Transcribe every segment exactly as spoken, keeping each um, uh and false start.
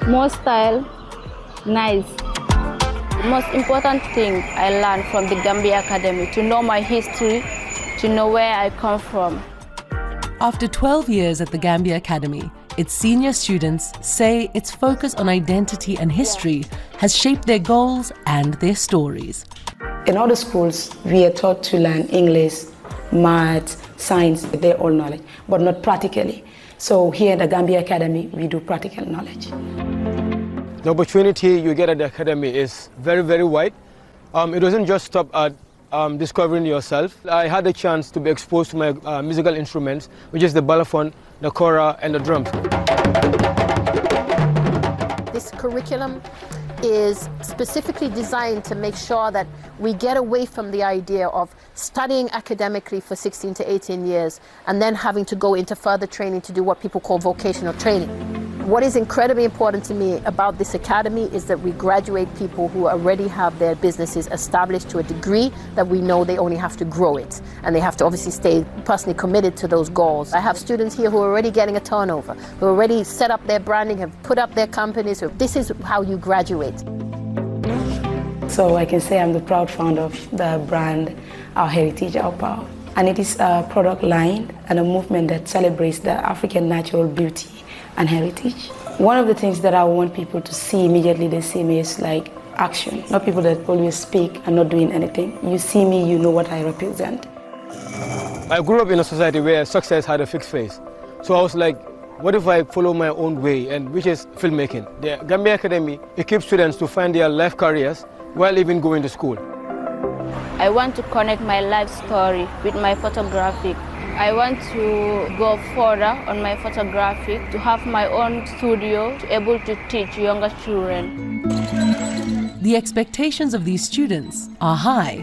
More style, nice. The most important thing I learned from the Gambia Academy, to know my history, to know where I come from. After twelve years at the Gambia Academy, its senior students say its focus on identity and history has shaped their goals and their stories. In other schools, we are taught to learn English, maths, science, they're all knowledge, but not practically. So here at the Gambia Academy, we do practical knowledge. The opportunity you get at the Academy is very, very wide. Um, it doesn't just stop at um, discovering yourself. I had a chance to be exposed to my uh, musical instruments, which is the balafon, the kora, and the drums. This curriculum is specifically designed to make sure that we get away from the idea of studying academically for sixteen to eighteen years and then having to go into further training to do what people call vocational training. What is incredibly important to me about this academy is that we graduate people who already have their businesses established to a degree that we know they only have to grow it, and they have to obviously stay personally committed to those goals. I have students here who are already getting a turnover, who already set up their branding, have put up their companies. This is how you graduate. So I can say I'm the proud founder of the brand Our Heritage, Our Power. And it is a product line and a movement that celebrates the African natural beauty and heritage. One of the things that I want people to see immediately they see me is like action, not people that always speak and not doing anything. You see me, you know what I represent. I grew up in a society where success had a fixed face. So I was like, what if I follow my own way, and which is filmmaking? The Gambia Academy equips students to find their life careers while even going to school. I want to connect my life story with my photographic. I want to go further on my photography, to have my own studio, to be able to teach younger children. The expectations of these students are high.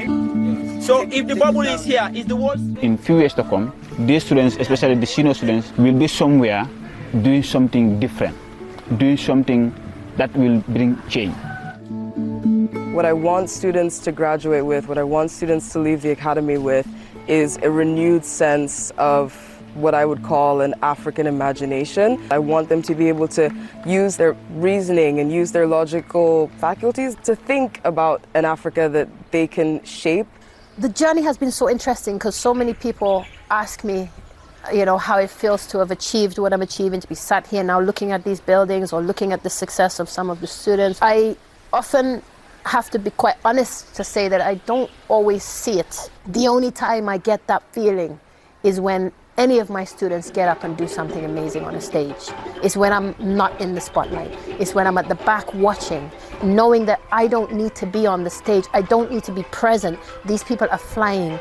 So if the bubble is here, is the wall? In few years to come, these students, especially the senior students, will be somewhere doing something different, doing something that will bring change. What I want students to graduate with, what I want students to leave the academy with, is a renewed sense of what I would call an African imagination. I want them to be able to use their reasoning and use their logical faculties to think about an Africa that they can shape. The journey has been so interesting because so many people ask me, you know, how it feels to have achieved what I'm achieving, to be sat here now looking at these buildings or looking at the success of some of the students. I often have to be quite honest to say that I don't always see it. The only time I get that feeling is when any of my students get up and do something amazing on a stage. It's when I'm not in the spotlight. It's when I'm at the back watching, knowing that I don't need to be on the stage. I don't need to be present. These people are flying.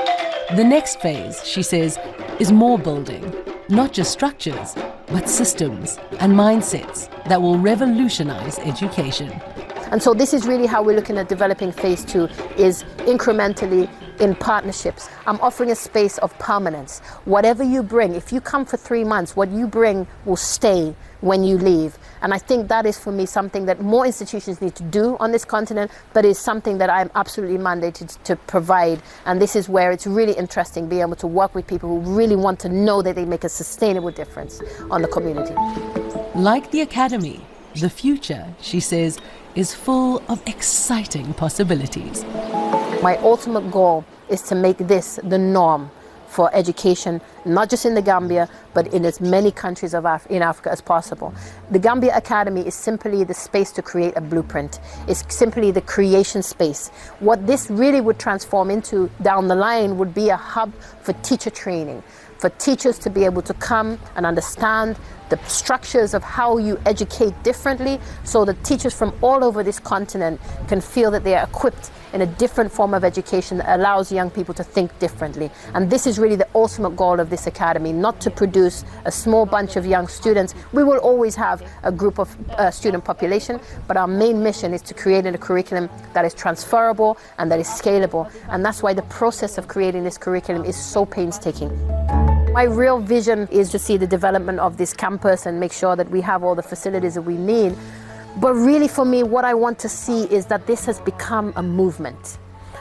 The next phase, she says, is more building, not just structures, but systems and mindsets that will revolutionize education. And so this is really how we're looking at developing phase two, is incrementally in partnerships. I'm offering a space of permanence. Whatever you bring, if you come for three months, what you bring will stay when you leave. And I think that is for me something that more institutions need to do on this continent, but is something that I'm absolutely mandated to provide. And this is where it's really interesting being able to work with people who really want to know that they make a sustainable difference on the community. Like the academy, the future, she says, is full of exciting possibilities. My ultimate goal is to make this the norm for education, not just in the Gambia, but in as many countries of Af in Africa as possible. The Gambia Academy is simply the space to create a blueprint. It's simply the creation space. What this really would transform into down the line would be a hub for teacher training, for teachers to be able to come and understand the structures of how you educate differently, so that teachers from all over this continent can feel that they are equipped in a different form of education that allows young people to think differently. And this is really the ultimate goal of this academy, not to produce a small bunch of young students. We will always have a group of uh, student population, but our main mission is to create a curriculum that is transferable and that is scalable. And that's why the process of creating this curriculum is so painstaking. My real vision is to see the development of this campus and make sure that we have all the facilities that we need. But really for me, what I want to see is that this has become a movement.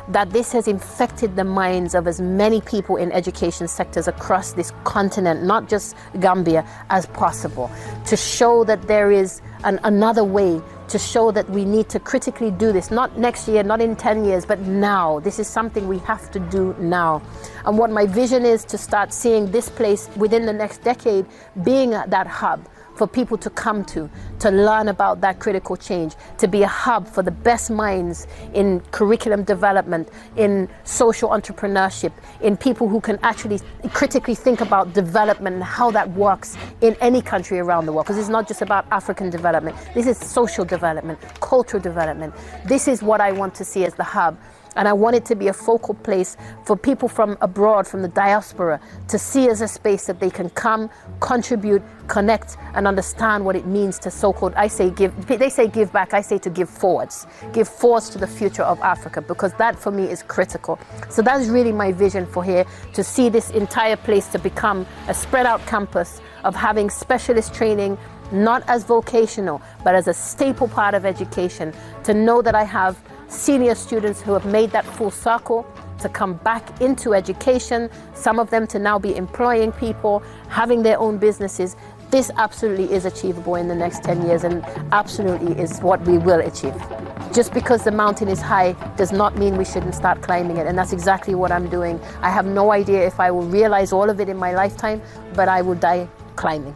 that this has infected the minds of as many people in education sectors across this continent, not just Gambia, as possible, to show that there is an, another way, to show that we need to critically do this, not next year, not in ten years, but now. This is something we have to do now. And what my vision is to start seeing this place within the next decade being that hub for people to come to, to learn about that critical change, to be a hub for the best minds in curriculum development, in social entrepreneurship, in people who can actually critically think about development and how that works in any country around the world. Because it's not just about African development. This is social development, cultural development. This is what I want to see as the hub. And I want it to be a focal place for people from abroad, from the diaspora, to see as a space that they can come, contribute, connect, and understand what it means to so-called, I say give, they say give back, I say to give forwards. Give forwards to the future of Africa, because that for me is critical. So that's really my vision for here, to see this entire place to become a spread out campus of having specialist training, not as vocational, but as a staple part of education, to know that I have senior students who have made that full circle to come back into education, some of them to now be employing people, having their own businesses. This absolutely is achievable in the next ten years, and absolutely is what we will achieve. Just because the mountain is high does not mean we shouldn't start climbing it, and that's exactly what I'm doing. I have no idea if I will realize all of it in my lifetime, but I will die climbing.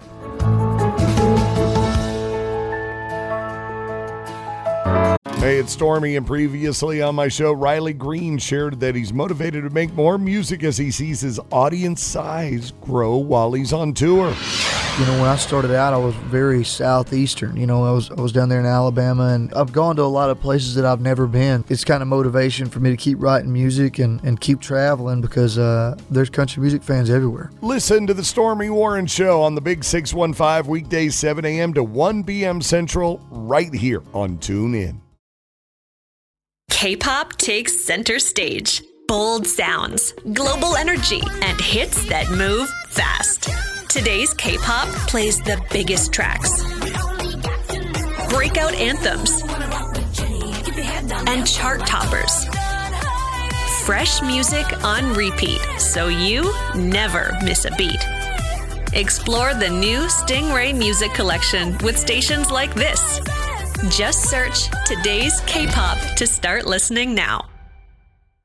Hey, it's Stormy, and previously on my show, Riley Green shared that he's motivated to make more music as he sees his audience size grow while he's on tour. You know, when I started out, I was very southeastern. You know, I was I was down there in Alabama, and I've gone to a lot of places that I've never been. It's kind of motivation for me to keep writing music and, and keep traveling, because uh, there's country music fans everywhere. Listen to the Stormy Warren Show on the Big six one five, weekdays seven a.m. to one p.m. Central, right here on TuneIn. K-pop takes center stage. Bold sounds, global energy, and hits that move fast. Today's K-pop plays the biggest tracks, breakout anthems, and chart toppers. Fresh music on repeat, so you never miss a beat. Explore the new Stingray Music Collection with stations like this. Just search Today's K-pop to start listening now.